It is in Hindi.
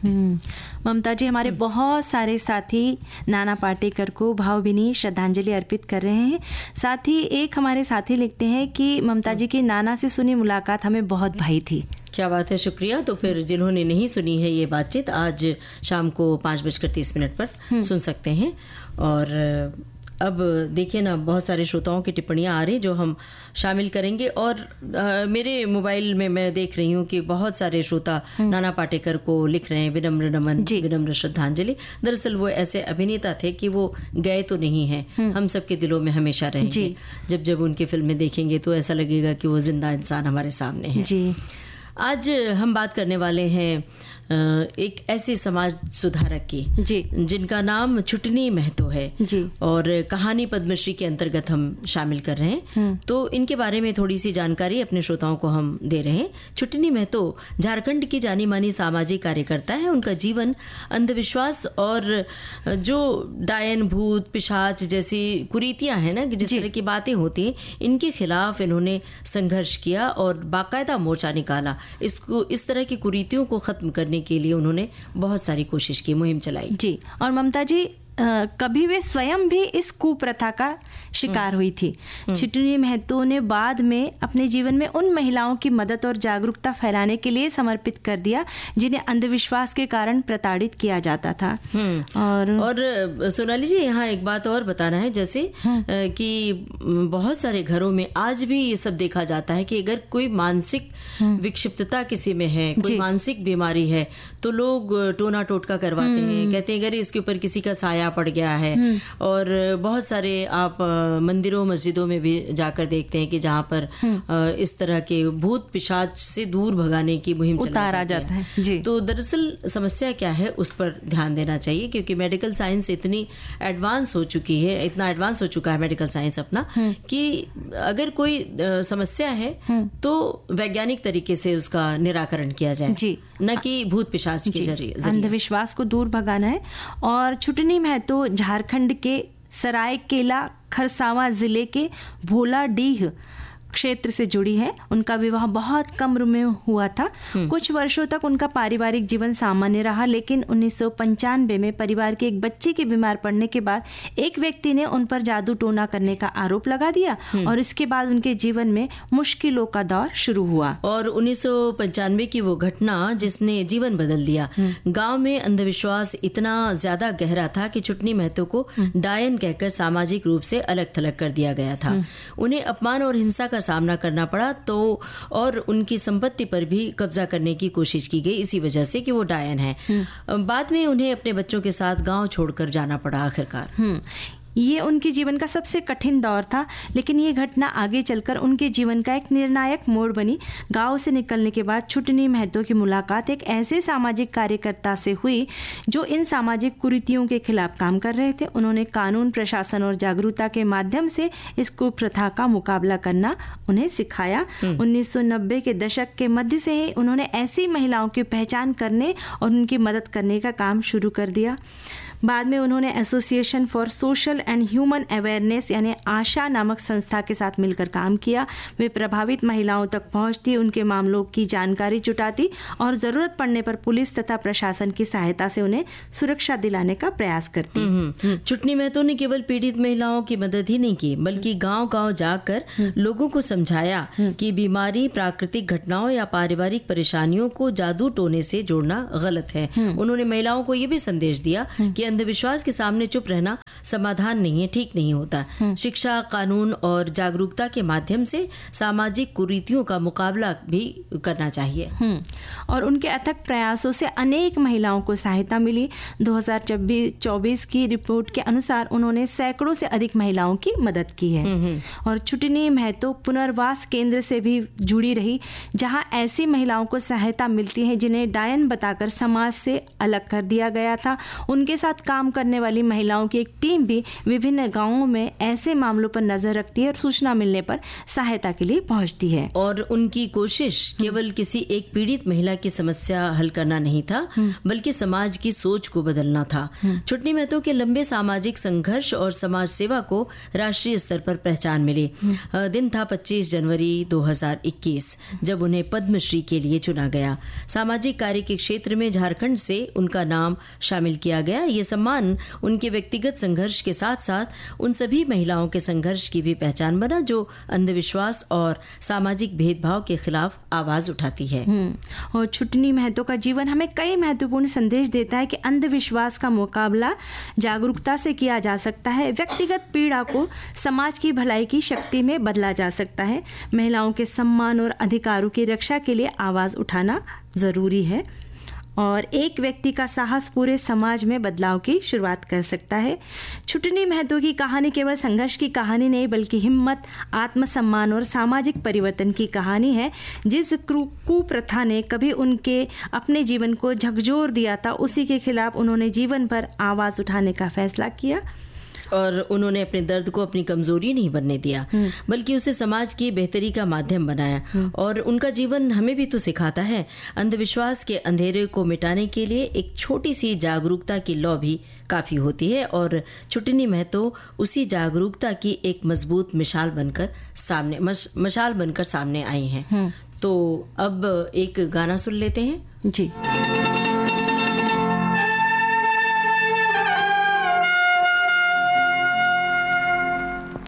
ममता जी, हमारे बहुत सारे साथी नाना पाटेकर को भावभीनी श्रद्धांजलि अर्पित कर रहे हैं। साथ ही एक हमारे साथी लिखते हैं कि ममता जी की नाना से सुनी मुलाकात हमें बहुत भाई थी। क्या बात है, शुक्रिया। तो फिर जिन्होंने नहीं सुनी है ये बातचीत, आज शाम को 5:30 पर सुन सकते हैं। और अब देखिए ना, बहुत सारे श्रोताओं की टिप्पणियां आ रही जो हम शामिल करेंगे। और मेरे मोबाइल में मैं देख रही हूँ कि बहुत सारे श्रोता नाना पाटेकर को लिख रहे हैं विनम्र नमन, विनम्र श्रद्धांजलि। दरअसल वो ऐसे अभिनेता थे कि वो गए तो नहीं हैं, हम सबके दिलों में हमेशा रहेंगे। जब जब उनकी फिल्में देखेंगे तो ऐसा लगेगा कि वो जिंदा इंसान हमारे सामने है। आज हम बात करने वाले हैं एक ऐसे समाज सुधारक की जिनका नाम छुटनी महतो है और कहानी पद्मश्री के अंतर्गत हम शामिल कर रहे हैं। तो इनके बारे में थोड़ी सी जानकारी अपने श्रोताओं को हम दे रहे हैं। छुटनी महतो झारखंड की जानी मानी सामाजिक कार्यकर्ता है। उनका जीवन अंधविश्वास और जो डायन, भूत, पिशाच जैसी कुरीतियां हैं ना, जिस तरह की बातें होती हैं, इनके खिलाफ इन्होंने संघर्ष किया और बाकायदा मोर्चा निकाला। इसको, इस तरह की कुरीतियों को खत्म करने के लिए उन्होंने बहुत सारी कोशिश की, मुहिम चलाई। जी, और ममता जी कभी वे स्वयं भी इस कुप्रथा का शिकार हुई थी। छुटनी महतो ने बाद में अपने जीवन में उन महिलाओं की मदद और जागरूकता फैलाने के लिए समर्पित कर दिया जिन्हें अंधविश्वास के कारण प्रताड़ित किया जाता था। और सोनाली जी, यहाँ एक बात और बताना है, जैसे कि बहुत सारे घरों में आज भी ये सब देखा जाता है कि अगर कोई मानसिक विक्षिप्तता किसी में है, कोई मानसिक बीमारी है, तो लोग टोना टोटका करवाते हैं, कहते हैं अगर इसके ऊपर किसी का साया पड़ गया है। और बहुत सारे आप मंदिरों मस्जिदों में भी जाकर देखते हैं कि जहाँ पर इस तरह के भूत पिशाच से दूर भगाने की मुहिम उतारा जाता है। जी। तो दरअसल समस्या क्या है उस पर ध्यान देना चाहिए, क्योंकि मेडिकल साइंस इतनी एडवांस हो चुकी है, इतना एडवांस हो चुका है मेडिकल साइंस अपना, कि अगर कोई समस्या है तो वैज्ञानिक तरीके से उसका निराकरण किया जाए, न कि भूत पिशाच के जरिए अंधविश्वास को दूर भगाना है। और छुटनी महतो झारखंड के सरायकेला खरसावां जिले के भोलाडीह क्षेत्र से जुड़ी है। उनका विवाह बहुत कम उम्र में हुआ था। कुछ वर्षों तक उनका पारिवारिक जीवन सामान्य रहा, लेकिन 1995 में परिवार के एक बच्चे के बीमार पड़ने के बाद एक व्यक्ति ने उन पर जादू टोना करने का आरोप लगा दिया और इसके बाद उनके जीवन में मुश्किलों का दौर शुरू हुआ। और 1995 की वो घटना जिसने जीवन बदल दिया। गांव में अंधविश्वास इतना ज्यादा गहरा था कि छुटनी महतो को डायन कहकर सामाजिक रूप से अलग थलग कर दिया गया था। उन्हें अपमान और हिंसा का सामना करना पड़ा, तो और उनकी संपत्ति पर भी कब्जा करने की कोशिश की गई, इसी वजह से कि वो डायन है। बाद में उन्हें अपने बच्चों के साथ गांव छोड़कर जाना पड़ा आखिरकार। ये उनके जीवन का सबसे कठिन दौर था, लेकिन ये घटना आगे चलकर उनके जीवन का एक निर्णायक मोड़ बनी। गांव से निकलने के बाद छुटनी महतो की मुलाकात एक ऐसे सामाजिक कार्यकर्ता से हुई जो इन सामाजिक कुरीतियों के खिलाफ काम कर रहे थे। उन्होंने कानून, प्रशासन और जागरूकता के माध्यम से इस कुप्रथा का मुकाबला करना उन्हें सिखाया। 1990 के दशक के मध्य से ही उन्होंने ऐसी महिलाओं की पहचान करने और उनकी मदद करने का काम शुरू कर दिया। बाद में उन्होंने association for social and human awareness यानी आशा नामक संस्था के साथ मिलकर काम किया। वे प्रभावित महिलाओं तक पहुंचती, उनके मामलों की जानकारी जुटाती और जरूरत पड़ने पर पुलिस तथा प्रशासन की सहायता से उन्हें सुरक्षा दिलाने का प्रयास करती। छुटनी महतो ने केवल पीड़ित महिलाओं की मदद ही नहीं की, बल्कि गांव-गांव जाकर लोगों को समझाया कि बीमारी, प्राकृतिक घटनाओं या पारिवारिक परेशानियों को जादू टोने से जोड़ना गलत है। उन्होंने महिलाओं को ये भी संदेश दिया कि अंधविश्वास के सामने चुप रहना समाधान नहीं है, ठीक नहीं होता। शिक्षा, कानून और जागरूकता के माध्यम से सामाजिक कुरीतियों का मुकाबला भी करना चाहिए। और उनके अथक प्रयासों से अनेक महिलाओं को सहायता मिली। 2024 की रिपोर्ट के अनुसार उन्होंने सैकड़ों से अधिक महिलाओं की मदद की है। और छुटनी महतो पुनर्वास केंद्र से भी जुड़ी रही, जहां ऐसी महिलाओं को सहायता मिलती है जिन्हें डायन बताकर समाज से अलग कर दिया गया था। उनके साथ साथ काम करने वाली महिलाओं की एक टीम भी विभिन्न गांवों में ऐसे मामलों पर नजर रखती है और सूचना मिलने पर सहायता के लिए पहुंचती है। और उनकी कोशिश केवल किसी एक पीड़ित महिला की समस्या हल करना नहीं था, बल्कि समाज की सोच को बदलना था। छुटनी महतो के लंबे सामाजिक संघर्ष और समाज सेवा को राष्ट्रीय स्तर पर पहचान मिली। दिन था 25 जनवरी 2021 जब उन्हें पद्मश्री के लिए चुना गया। सामाजिक कार्य के क्षेत्र में झारखंड से उनका नाम शामिल किया गया। ये सम्मान उनके व्यक्तिगत संघर्ष के साथ साथ उन सभी महिलाओं के संघर्ष की भी पहचान बना जो अंधविश्वास और सामाजिक भेदभाव के खिलाफ आवाज उठाती है। और छुटनी महतो का जीवन हमें कई महत्वपूर्ण संदेश देता है कि अंधविश्वास का मुकाबला जागरूकता से किया जा सकता है, व्यक्तिगत पीड़ा को समाज की भलाई की शक्ति में बदला जा सकता है। महिलाओं के सम्मान और अधिकारों की रक्षा के लिए आवाज उठाना जरूरी है और एक व्यक्ति का साहस पूरे समाज में बदलाव की शुरुआत कर सकता है। छुटनी महतो की कहानी केवल संघर्ष की कहानी नहीं बल्कि हिम्मत, आत्मसम्मान और सामाजिक परिवर्तन की कहानी है। जिस कुप्रथा ने कभी उनके अपने जीवन को झकझोर दिया था, उसी के खिलाफ उन्होंने जीवन भर आवाज उठाने का फैसला किया और उन्होंने अपने दर्द को अपनी कमजोरी नहीं बनने दिया, बल्कि उसे समाज की बेहतरी का माध्यम बनाया। और उनका जीवन हमें भी तो सिखाता है, अंधविश्वास के अंधेरे को मिटाने के लिए एक छोटी सी जागरूकता की लौ भी काफी होती है। और छुटनी महतो उसी जागरूकता की एक मजबूत मशाल बनकर सामने आई हैं। तो अब एक गाना सुन लेते हैं जी।